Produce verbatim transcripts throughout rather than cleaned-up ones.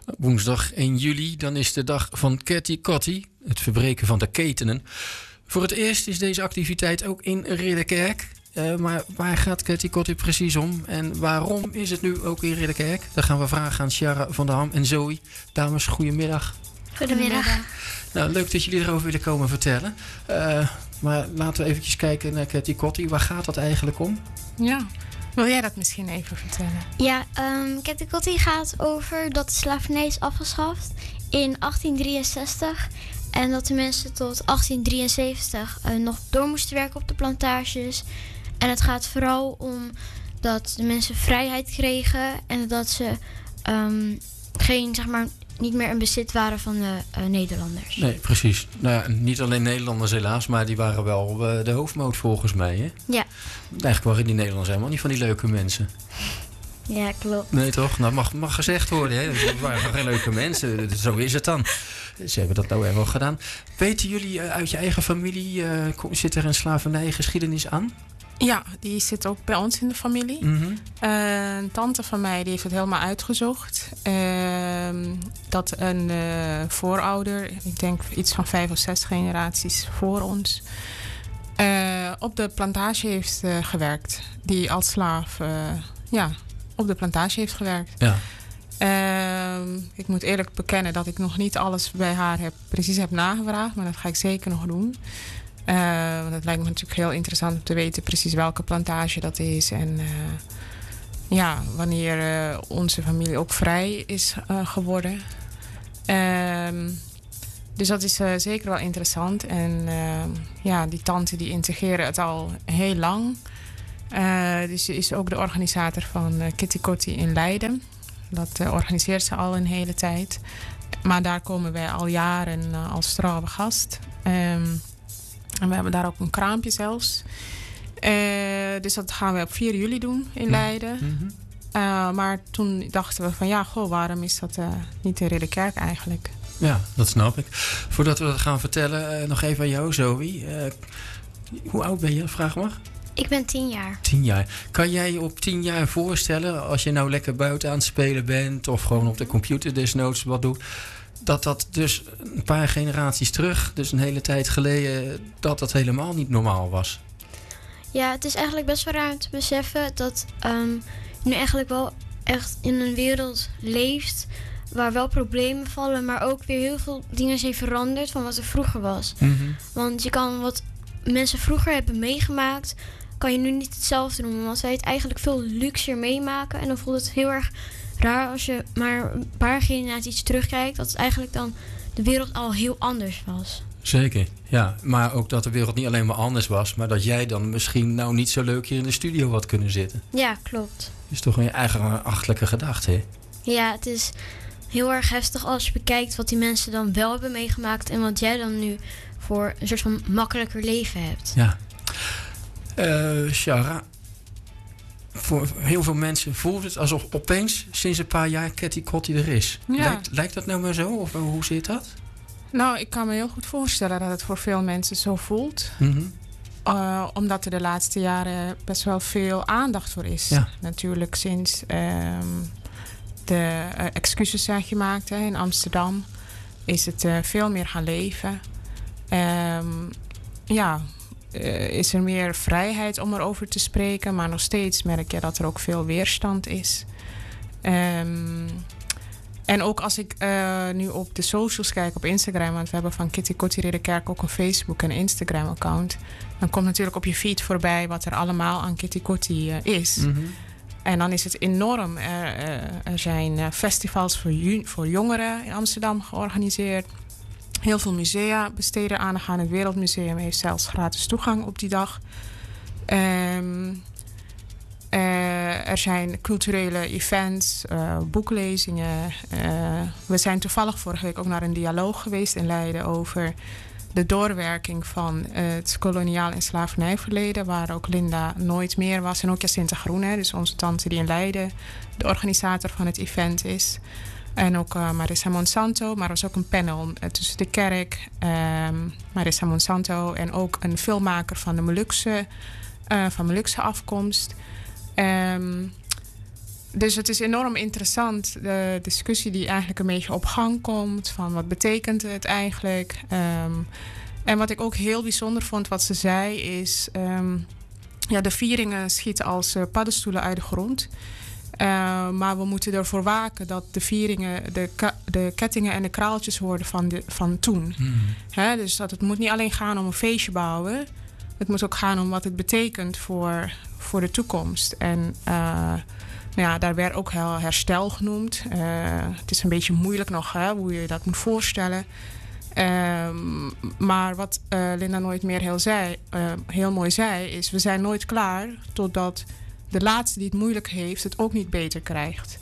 Woensdag één juli, dan is de dag van Ketty Kotti, het verbreken van de ketenen. Voor het eerst is deze activiteit ook in Ridderkerk. Uh, maar waar gaat Ketty Kotti precies om? En waarom is het nu ook in Ridderkerk? Dat gaan we vragen aan Sjara van der Ham en Zoe. Dames, goedemiddag. Goedemiddag. Nou, leuk dat jullie erover willen komen vertellen. Uh, maar laten we eventjes kijken naar Ketty Kotti. Waar gaat dat eigenlijk om? Ja, wil jij dat misschien even vertellen? Ja, um, Ketty Kotti gaat over dat de slavernij is afgeschaft in achttien drieënzestig. En dat de mensen tot achttien drieënzeventig uh, nog door moesten werken op de plantages. En het gaat vooral om dat de mensen vrijheid kregen en dat ze um, geen, zeg maar, niet meer een bezit waren van de uh, Nederlanders. Nee, precies. Nou ja, niet alleen Nederlanders helaas, maar die waren wel uh, de hoofdmoot volgens mij, hè? Ja. Eigenlijk waren die Nederlanders helemaal niet van die leuke mensen. Ja, klopt. Nee, toch? Nou, mag, mag gezegd worden, hè? Ze waren geen leuke mensen. Zo is het dan. Ze hebben dat nou wel gedaan. Weten jullie uh, uit je eigen familie, uh, zit er een slavernijgeschiedenis aan? Ja, die zit ook bij ons in de familie. Mm-hmm. Uh, een tante van mij die heeft het helemaal uitgezocht. Uh, dat een uh, voorouder, ik denk iets van vijf of zes generaties voor ons, uh, op de plantage heeft uh, gewerkt. Die als slaaf uh, ja, op de plantage heeft gewerkt. Ja. Uh, ik moet eerlijk bekennen dat ik nog niet alles bij haar heb, precies heb nagevraagd. Maar dat ga ik zeker nog doen. Uh, want het lijkt me natuurlijk heel interessant om te weten precies welke plantage dat is. En uh, ja, wanneer uh, onze familie ook vrij is uh, geworden. Uh, dus dat is uh, zeker wel interessant. En uh, ja, die tante die integreert het al heel lang. Uh, dus ze is ook de organisator van uh, Ketty Kotti in Leiden. Dat uh, organiseert ze al een hele tijd. Maar daar komen wij al jaren uh, als trouwe gast. Um, En we hebben daar ook een kraampje zelfs. Uh, dus dat gaan we op vier juli doen in Leiden. Mm-hmm. Uh, maar toen dachten we van ja, goh, waarom is dat uh, niet in Ridderkerk eigenlijk? Ja, dat snap ik. Voordat we dat gaan vertellen, uh, nog even aan jou, Zoe. Uh, hoe oud ben je, vraag maar? Ik ben tien jaar. Tien jaar. Kan jij je op tien jaar voorstellen, als je nou lekker buiten aan het spelen bent of gewoon op de computer desnoods wat doet, dat dat dus een paar generaties terug, dus een hele tijd geleden, dat dat helemaal niet normaal was? Ja, het is eigenlijk best wel raar om te beseffen dat um, je nu eigenlijk wel echt in een wereld leeft waar wel problemen vallen, maar ook weer heel veel dingen zijn veranderd van wat er vroeger was. Mm-hmm. Want je kan wat mensen vroeger hebben meegemaakt, kan je nu niet hetzelfde doen, want wij het eigenlijk veel luxer meemaken en dan voelt het heel erg raar als je maar een paar generaties terugkijkt, dat het eigenlijk dan de wereld al heel anders was. Zeker, ja. Maar ook dat de wereld niet alleen maar anders was, maar dat jij dan misschien nou niet zo leuk hier in de studio had kunnen zitten. Ja, klopt. Is toch een je eigen achtelijke gedachte, hè? Ja, het is heel erg heftig als je bekijkt wat die mensen dan wel hebben meegemaakt en wat jij dan nu voor een soort van makkelijker leven hebt. Ja. Uh, Sjara, voor heel veel mensen voelt het alsof opeens sinds een paar jaar Ketty Kotti er is. Ja. Lijkt, lijkt dat nou maar zo? Of hoe zit dat? Nou, ik kan me heel goed voorstellen dat het voor veel mensen zo voelt. Mm-hmm. Uh, omdat er de laatste jaren best wel veel aandacht voor is. Ja. Natuurlijk sinds um, de uh, excuses zijn gemaakt hè, in Amsterdam is het uh, veel meer gaan leven. Um, ja, uh, is er meer vrijheid om erover te spreken, maar nog steeds merk je dat er ook veel weerstand is. Um, En ook als ik uh, nu op de socials kijk op Instagram, want we hebben van Ketty Kotti Ridderkerk ook een Facebook en Instagram account, dan komt natuurlijk op je feed voorbij wat er allemaal aan Ketty Kotti uh, is. Mm-hmm. En dan is het enorm. Er, uh, er zijn uh, festivals voor, ju- voor jongeren in Amsterdam georganiseerd. Heel veel musea besteden aandacht aan. Het Wereldmuseum heeft zelfs gratis toegang op die dag. Um, Uh, er zijn culturele events, uh, boeklezingen. Uh, we zijn toevallig vorige week ook naar een dialoog geweest in Leiden over de doorwerking van uh, het koloniaal en slavernijverleden, waar ook Linda Nooit Meer was en ook Jacinta Groen, hè, dus onze tante die in Leiden de organisator van het event is. En ook uh, Marissa Monsanto, maar er was ook een panel uh, tussen de kerk, uh, Marissa Monsanto en ook een filmmaker van de Molukse, uh, van Molukse afkomst. Um, dus het is enorm interessant, de discussie die eigenlijk een beetje op gang komt. Van wat betekent het eigenlijk? Um, en wat ik ook heel bijzonder vond wat ze zei is... Um, ja, de vieringen schieten als uh, paddenstoelen uit de grond. Uh, maar we moeten ervoor waken dat de vieringen, de, ka- de kettingen en de kraaltjes worden van, de, van toen. Mm. Hè, dus dat het moet niet alleen gaan om een feestje bouwen. Het moet ook gaan om wat het betekent voor, voor de toekomst. En uh, nou ja, daar werd ook heel herstel genoemd. Uh, het is een beetje moeilijk nog hè, hoe je dat moet voorstellen. Um, maar wat uh, Linda nooit meer heel, zei, uh, heel mooi zei... is we zijn nooit klaar totdat de laatste die het moeilijk heeft... het ook niet beter krijgt.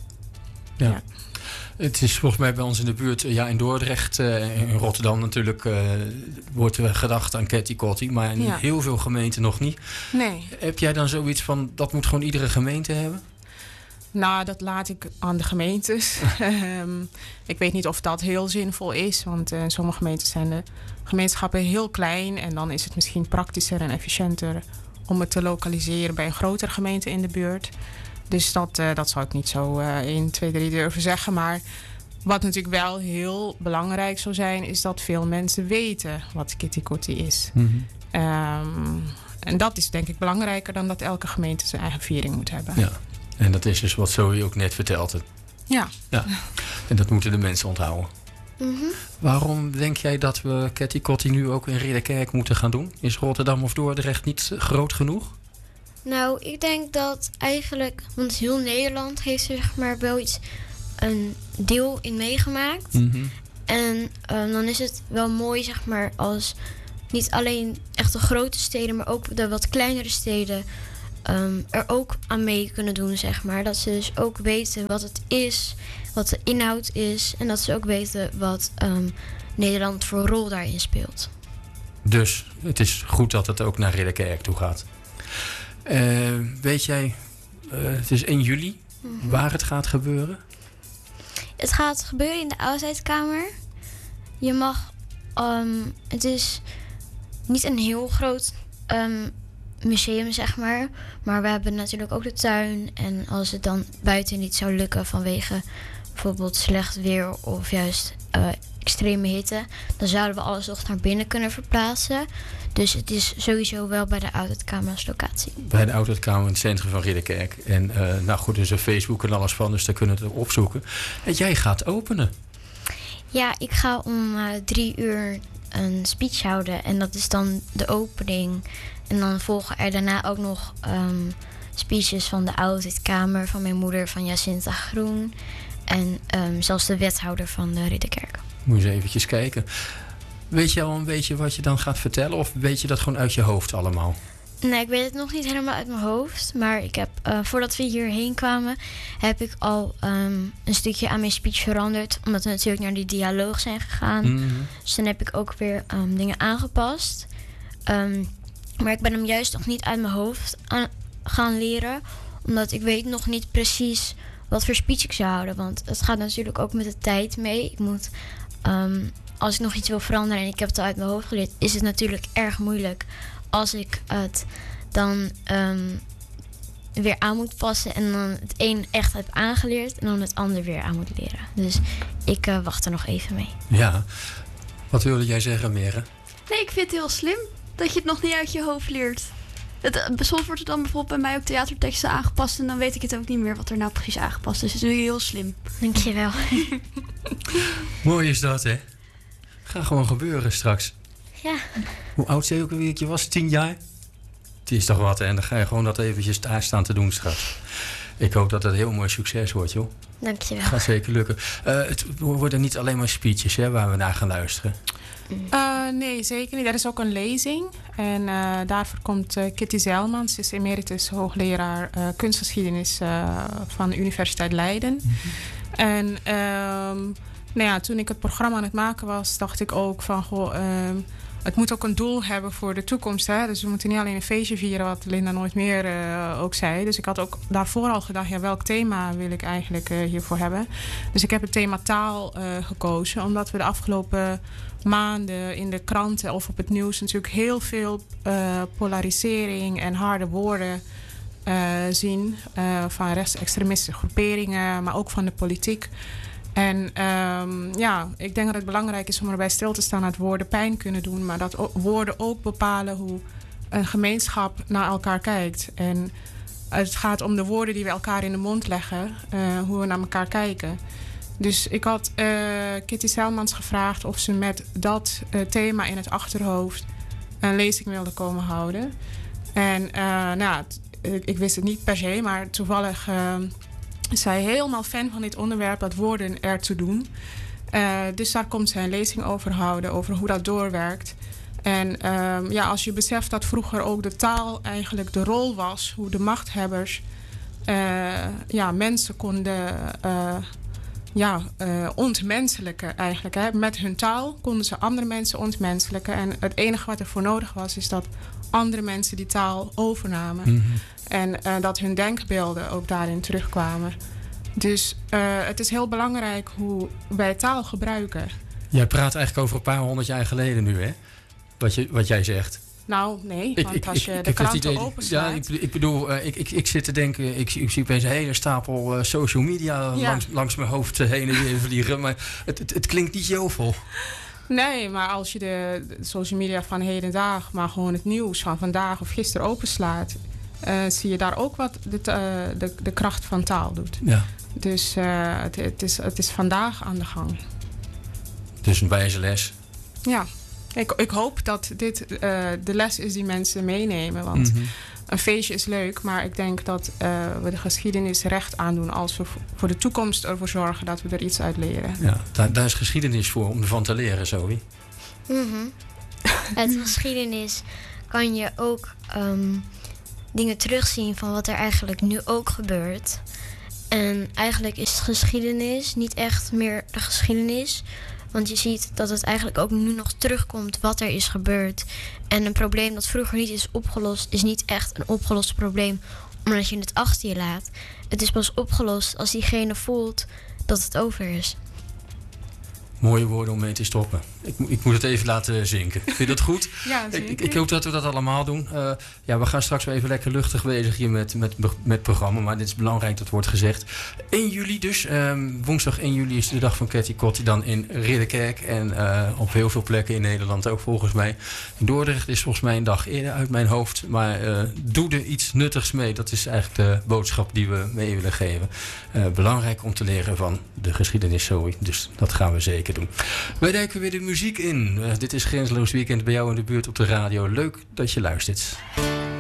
Ja. Ja. Het is volgens mij bij ons in de buurt, ja, in Dordrecht, uh, in Rotterdam natuurlijk... Uh, wordt er gedacht aan Ketty Kotti, maar in ja. heel veel gemeenten nog niet. Nee. Heb jij dan zoiets van, dat moet gewoon iedere gemeente hebben? Nou, dat laat ik aan de gemeentes. um, ik weet niet of dat heel zinvol is. Want uh, in sommige gemeenten zijn de gemeenschappen heel klein. En dan is het misschien praktischer en efficiënter om het te lokaliseren bij een grotere gemeente in de buurt. Dus dat, uh, dat zou ik niet zo uh, één, twee, drie durven zeggen. Maar wat natuurlijk wel heel belangrijk zou zijn, is dat veel mensen weten wat Ketty Kotti is. Mm-hmm. Um, en dat is denk ik belangrijker dan dat elke gemeente zijn eigen viering moet hebben. Ja. En dat is dus wat Zoe ook net vertelde. Ja. ja. En dat moeten de mensen onthouden. Mm-hmm. Waarom denk jij dat we Ketty Kotti nu ook in Ridderkerk moeten gaan doen? Is Rotterdam of Dordrecht niet groot genoeg? Nou, ik denk dat eigenlijk... Want heel Nederland heeft er zeg maar wel iets... een deel in meegemaakt. Mm-hmm. En uh, dan is het wel mooi zeg maar als... niet alleen echt de grote steden... maar ook de wat kleinere steden... Um, er ook aan mee kunnen doen, zeg maar. Dat ze dus ook weten wat het is, wat de inhoud is... en dat ze ook weten wat um, Nederland voor rol daarin speelt. Dus het is goed dat het ook naar Ridderkerk toe gaat. Uh, weet jij, uh, het is één juli, mm-hmm. waar het gaat gebeuren? Het gaat gebeuren in de Oudheidskamer. Je mag... Um, het is niet een heel groot... Um, museum, zeg maar. Maar we hebben natuurlijk ook de tuin. En als het dan buiten niet zou lukken vanwege bijvoorbeeld slecht weer of juist uh, extreme hitte, dan zouden we alles nog naar binnen kunnen verplaatsen. Dus het is sowieso wel bij de Oudheidskamer als locatie. Bij de Oudheidskamer in het centrum van Ridderkerk. En uh, nou goed, dus er Facebook en alles van, dus daar kunnen we het opzoeken. En jij gaat openen. Ja, ik ga om uh, drie uur een speech houden. En dat is dan de opening. En dan volgen er daarna ook nog um, speeches van de Oudheidskamer, van mijn moeder, van Jacinta Groen. En um, zelfs de wethouder van de Ridderkerk. Moet je eens eventjes kijken. Weet je al een beetje wat je dan gaat vertellen? Of weet je dat gewoon uit je hoofd allemaal? Nee, ik weet het nog niet helemaal uit mijn hoofd. Maar ik heb, uh, voordat we hierheen kwamen, heb ik al um, een stukje aan mijn speech veranderd. Omdat we natuurlijk naar die dialoog zijn gegaan. Mm-hmm. Dus dan heb ik ook weer um, dingen aangepast. Um, maar ik ben hem juist nog niet uit mijn hoofd aan gaan leren. Omdat ik weet nog niet precies wat voor speech ik zou houden. Want het gaat natuurlijk ook met de tijd mee. Ik moet, um, als ik nog iets wil veranderen en ik heb het al uit mijn hoofd geleerd, is het natuurlijk erg moeilijk als ik het dan um, weer aan moet passen en dan het een echt heb aangeleerd en dan het ander weer aan moet leren. Dus ik uh, wacht er nog even mee. Ja, wat wilde jij zeggen, Mere? Nee, ik vind het heel slim dat je het nog niet uit je hoofd leert. Het, soms wordt er dan bijvoorbeeld bij mij ook theaterteksten aangepast en dan weet ik het ook niet meer wat er nou precies aangepast is. Dus dat doe je heel slim. Dankjewel. Mooi is dat, hè? Gaat gewoon gebeuren straks. Ja. Hoe oud zei je ook alweer dat je was? Tien jaar? Het is toch wat, hè? En dan ga je gewoon dat eventjes daar staan te doen straks. Ik hoop dat het een heel mooi succes wordt, joh. Dankjewel. Gaat zeker lukken. Uh, het worden niet alleen maar speeches, hè, waar we naar gaan luisteren. Uh, nee, zeker niet. Er is ook een lezing. En uh, daarvoor komt uh, Kitty Zijlmans. Ze is emeritus hoogleraar uh, kunstgeschiedenis uh, van de Universiteit Leiden. Mm-hmm. En um, nou ja, toen ik het programma aan het maken was, dacht ik ook van, goh, um, het moet ook een doel hebben voor de toekomst. Hè? Dus we moeten niet alleen een feestje vieren, wat Linda nooit meer uh, ook zei. Dus ik had ook daarvoor al gedacht, ja, welk thema wil ik eigenlijk uh, hiervoor hebben? Dus ik heb het thema taal uh, gekozen, omdat we de afgelopen maanden in de kranten of op het nieuws natuurlijk heel veel uh, polarisering en harde woorden uh, zien. Uh, van rechtsextremistische groeperingen, maar ook van de politiek. En um, ja, ik denk dat het belangrijk is om erbij stil te staan dat woorden pijn kunnen doen. Maar dat o- woorden ook bepalen hoe een gemeenschap naar elkaar kijkt. En het gaat om de woorden die we elkaar in de mond leggen. Uh, hoe we naar elkaar kijken. Dus ik had uh, Kitty Selmans gevraagd of ze met dat uh, thema in het achterhoofd een lezing wilde komen houden. En uh, nou, t- ik, ik wist het niet per se, maar toevallig uh, is zij helemaal fan van dit onderwerp, dat woorden ertoe doen. Uh, dus daar komt zij een lezing over houden, over hoe dat doorwerkt. En uh, ja, als je beseft dat vroeger ook de taal eigenlijk de rol was, hoe de machthebbers uh, ja, mensen konden uh, ja, uh, ontmenselijken eigenlijk. Hè. Met hun taal konden ze andere mensen ontmenselijken. En het enige wat er voor nodig was, is dat andere mensen die taal overnamen. Mm-hmm. En uh, dat hun denkbeelden ook daarin terugkwamen. Dus uh, het is heel belangrijk hoe wij taal gebruiken. Jij praat eigenlijk over een paar honderd jaar geleden nu, hè? Wat, je, wat jij zegt. Nou, nee, want ik, als je ik, de ik, kranten openslaat... Ja, ik, ik bedoel, uh, ik, ik, ik zit te denken... Ik, ik zie opeens een hele stapel uh, social media ja. langs, langs mijn hoofd uh, heen en weer vliegen. Maar het, het, het klinkt niet jovel. Nee, maar als je de, de social media van hedendaag... maar gewoon het nieuws van vandaag of gisteren openslaat... Uh, zie je daar ook wat de, uh, de, de kracht van taal doet. Ja. Dus uh, het, het, is, het is vandaag aan de gang. Dus een wijze les. Ja. Ik, ik hoop dat dit uh, de les is die mensen meenemen. Want mm-hmm. een feestje is leuk, maar ik denk dat uh, we de geschiedenis recht aandoen... als we voor de toekomst ervoor zorgen dat we er iets uit leren. Ja, daar, daar is geschiedenis voor, om ervan te leren, Zoe. Mm-hmm. Uit geschiedenis kan je ook um, dingen terugzien van wat er eigenlijk nu ook gebeurt. En eigenlijk is geschiedenis niet echt meer de geschiedenis... Want je ziet dat het eigenlijk ook nu nog terugkomt wat er is gebeurd. En een probleem dat vroeger niet is opgelost... is niet echt een opgelost probleem omdat je het achter je laat. Het is pas opgelost als diegene voelt dat het over is. Mooie woorden om mee te stoppen. Ik, ik moet het even laten zinken. Vind je dat goed? Ja, zeker. Ik, ik hoop dat we dat allemaal doen. Uh, ja, we gaan straks weer even lekker luchtig bezig hier met, met, met het programma. Maar dit is belangrijk, dat wordt gezegd. één juli dus. Um, woensdag één juli is de dag van Ketty Kotti dan in Ridderkerk. En uh, op heel veel plekken in Nederland ook volgens mij. In Dordrecht is volgens mij een dag eerder uit mijn hoofd. Maar uh, doe er iets nuttigs mee. Dat is eigenlijk de boodschap die we mee willen geven. Uh, belangrijk om te leren van de geschiedenis, Zoe. Dus dat gaan we zeker doen. Wij duiken weer de muziek in. Uh, dit is Grenzeloos Weekend bij jou in de buurt op de radio. Leuk dat je luistert.